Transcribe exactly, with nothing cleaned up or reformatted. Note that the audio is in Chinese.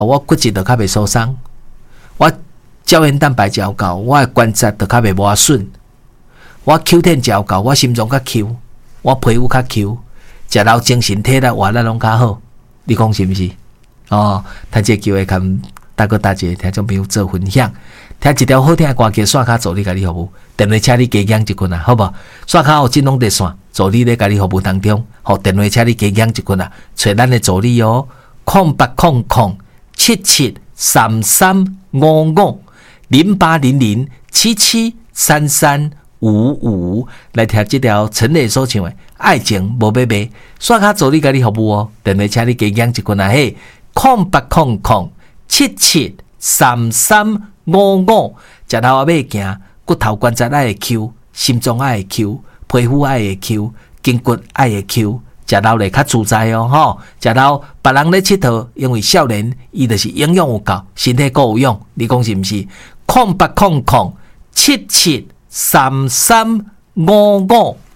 我骨质就较袂受伤，我胶原蛋白食有够，我的关节就较袂磨损，我 Q 天食有够，我心脏较 Q， 我皮肤较 Q， 食到精神体力活力拢较好，你讲是毋是？哦，趁这个机会跟大哥大姐听众朋友做分享，听一条好听的歌曲，刷卡助你家己服务，电话请你加减一棍啊，好无？刷卡有金龙热线，助理咧家己服务当中，好电话请你加减一棍啊，找咱的助理哦，空八空空七七三三五五零八零零七七三三五五，来听这条陈磊所唱的《爱情无买卖》，刷卡助你家己服务哦，电话请你加减一棍啊，嘿，空八空空七七三三五五，食头阿尾行，骨头关节爱会 Q， 心脏爱会 Q， 皮肤爱会 Q， 筋骨爱会 Q， 食头咧较自在哦吼。食头别人咧佚佗，因为少年伊就是营养有够，身体够有用，你讲是毋是？空八空空七七三三五五。